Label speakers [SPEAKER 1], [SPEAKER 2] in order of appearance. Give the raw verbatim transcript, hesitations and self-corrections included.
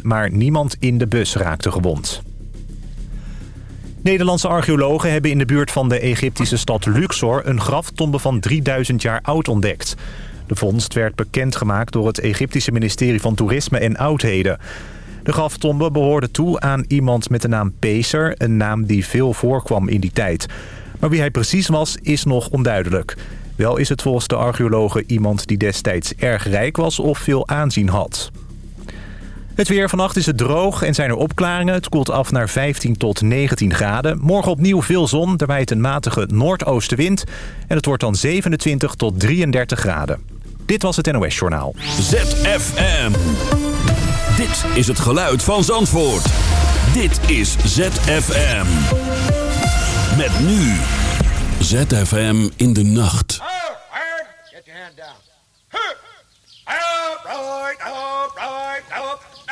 [SPEAKER 1] maar niemand in de bus raakte gewond. Nederlandse archeologen hebben in de buurt van de Egyptische stad Luxor een graftombe van drieduizend jaar oud ontdekt. De vondst werd bekendgemaakt door het Egyptische ministerie van Toerisme en Oudheden. De graftombe behoorde toe aan iemand met de naam Pecer, een naam die veel voorkwam in die tijd. Maar wie hij precies was, is nog onduidelijk. Wel is het volgens de archeologen iemand die destijds erg rijk was of veel aanzien had. Het weer. Vannacht is het droog en zijn er opklaringen. Het koelt af naar vijftien tot negentien graden. Morgen opnieuw veel zon. Er waait een matige noordoostenwind. En het wordt dan zevenentwintig tot drieëndertig graden. Dit was het N O S Journaal.
[SPEAKER 2] Z F M. Dit is het geluid van Zandvoort. Dit is Z F M. Met nu. Z F M in de nacht.
[SPEAKER 3] Oh, Get your hand down. Up, right, up, right, up.